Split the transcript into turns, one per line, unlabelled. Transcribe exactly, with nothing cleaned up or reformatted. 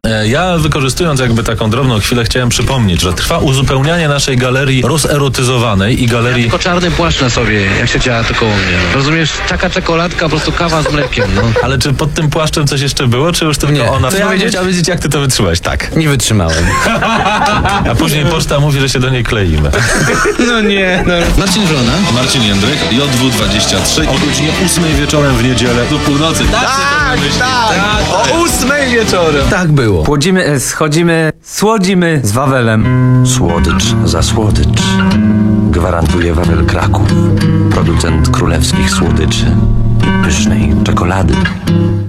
Ja, wykorzystując jakby taką drobną chwilę, chciałem przypomnieć, że trwa uzupełnianie naszej galerii rozerotyzowanej i galerii...
Ja tylko czarny płaszcz na sobie, jak siedziała to koło mnie. No. Rozumiesz, taka czekoladka, po prostu kawa z mlekiem. No.
Ale czy pod tym płaszczem coś jeszcze było, czy już tylko
Nie.
ona?
To
Ja
ja
chciałem wiedzieć, jak ty to wytrzymałeś. Tak.
Nie wytrzymałem.
A później poczta mówi, że się do niej kleimy.
No nie, no.
Marcin Wrona, Marcin Jędryk, J W dwadzieścia trzy o godzinie ósmej wieczorem w niedzielę do północy. Tak,
Tak, tak. O ósmej wieczorem. Tak było.
Płodzimy, e, schodzimy, słodzimy z Wawelem.
Słodycz za słodycz. Gwarantuje Wawel Kraków. Producent królewskich słodyczy i pysznej czekolady.